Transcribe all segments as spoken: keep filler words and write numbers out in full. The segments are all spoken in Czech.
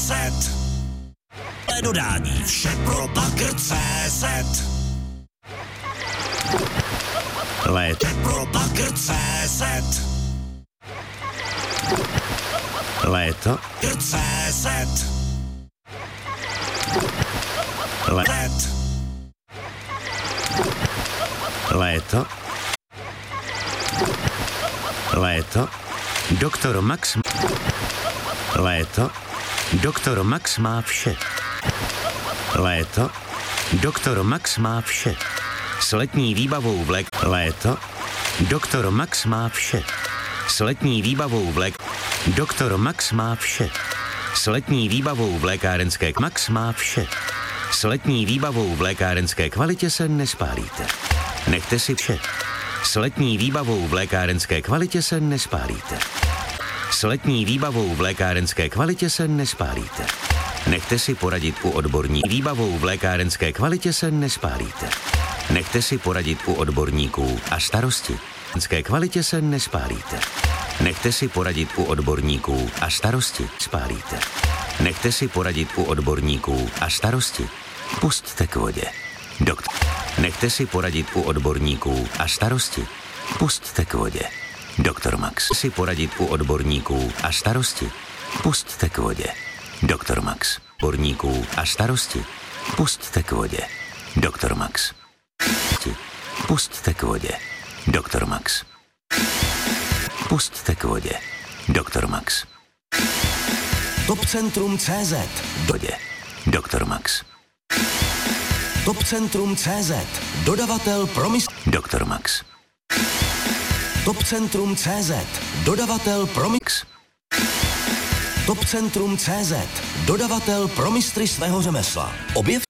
zet. Dodání vše pro bagr tečka cé zet. Léto pro bagr tečka cé zet. Léto cé zet. Let. Léto. Léto. Doktor Max. Léto. Doktor Max má vše. Léto. Doktor Max má vše. S letní výbavou vlek. Léto. Doktor Max má vše. S letní výbavou vlek. Doktor Max má vše. S letní výbavou v lékárenské Max má vše. S letní výbavou v lékárenské kvalitě se nespálíte. Nechte si vše. S letní výbavou v lékárenské kvalitě se nespálíte. S letní výbavou v lékárenské kvalitě se nespálíte. Nechte si poradit u odborní výbavou v lékárenské kvalitě se nespálíte. Nechte si poradit u odborníků a starosti. V lékárenské kvalitě se nespálíte. Nechte si poradit u odborníků a starosti. Spálíte. Nechte si poradit u odborníků a starosti. Pusťte k vodě. Doktor. Nechte si poradit u odborníků a starosti. Pusťte k vodě. Doktor Max. Si poradit u odborníků a starosti. Pusťte k vodě. Doktor Max. Odborníků a starosti. Pusťte k vodě. Doktor Max. Pusťte k vodě. Doktor Max. Pusťte k vodě. Doktor Max. Topcentrum tečka cé zet. Vodě. Doktor Max. Topcentrum tečka cé zet. Dodavatel promys... Doktor Max. Topcentrum tečka cé zet. Dodavatel promys... Topcentrum tečka cé zet. Dodavatel pro mistry svého řemesla. Objev...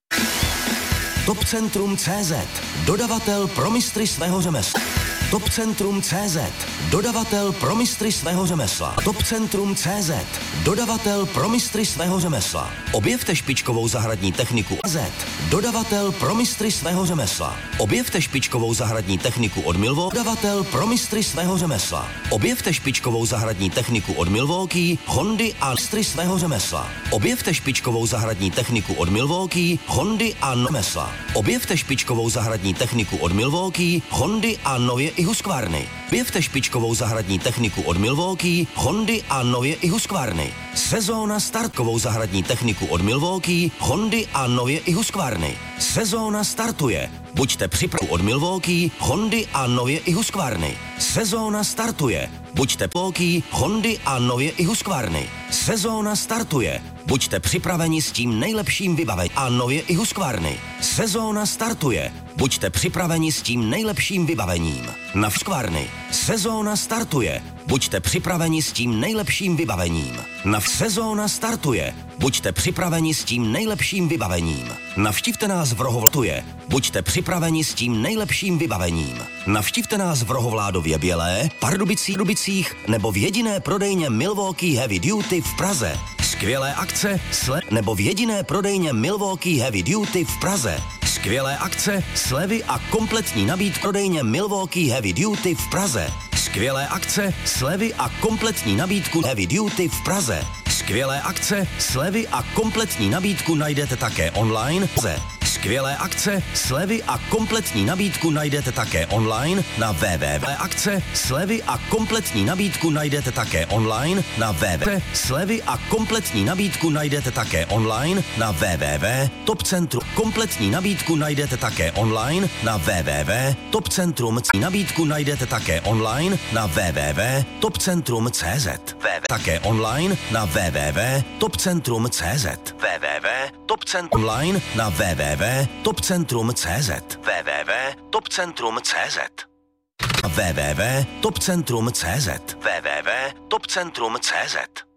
Topcentrum tečka cé zet. Dodavatel pro mistry svého řemesla. Topcentrum tečka cé zet. Dodavatel pro mistry svého řemesla. Topcentrum tečka cé zet. Dodavatel pro mistry svého řemesla. Objevte špičkovou zahradní techniku Z. Dodavatel pro mistry svého řemesla. Objevte špičkovou zahradní techniku od Milwaukee. Dodavatel pro mistry svého řemesla. Objevte špičkovou zahradní techniku od Milwaukee, Hondy a mistry svého řemesla. Objevte špičkovou zahradní techniku od Milwaukee, Hondy a řemesla. Objevte špičkovou zahradní techniku od Milwaukee, Hondy a nově i Husqvarny. Objevte špičkovou zahradní techniku od Milwaukee, Hondy a nově i Husqvarny. Sezóna startkovou zahradní techniku od Milwaukee, Hondy a nově i Husqvarny. Sezóna startuje. Buďte připraveni od Milwaukee, Hondy a nově i Husqvarny. Sezóna startuje. Buďte Milwaukee, Hondy a nově i Husqvarny. Sezóna startuje. Buďte připraveni s tím nejlepším vybavením a nově i Husqvarny. Sezóna startuje. Buďte připraveni s tím nejlepším vybavením. Na Husqvarny. Sezóna startuje. Buďte připraveni s tím nejlepším vybavením. Na sezóna startuje. Buďte připraveni s tím nejlepším vybavením. Navštivte nás v Rohovládově. Buďte připraveni s tím nejlepším vybavením. Navštivte nás v Rohovládově Bělé, Pardubicích, Dubicích nebo v jediné prodejně Milwaukee Heavy Duty v Praze. Skvělé akce, sle nebo v jediné prodejně Milwaukee Heavy Duty v Praze. Skvělé akce, slevy a kompletní nabídka prodejně Milwaukee Heavy Duty v Praze. Skvělé akce, slevy a kompletní nabídku Heavy Duty v Praze. Skvělé akce, slevy a kompletní nabídku najdete také online. Skvělé akce, slevy a kompletní nabídku najdete také online na www. Akce, slevy a kompletní nabídku najdete také online na www. Slevy a kompletní nabídku najdete také online na www. Topcentrum. Kompletní nabídku najdete také online na www. Topcentrum. Nabídku najdete také online na www. Topcentrum tečka cé zet. Také online na www. Topcentrum tečka cé zet. www. Topcentrum online na www. Topcentrum tečka cé zet. www. Topcentrum tečka cé zet. www. Topcentrum tečka cé zet. www. Topcentrum tečka cé zet.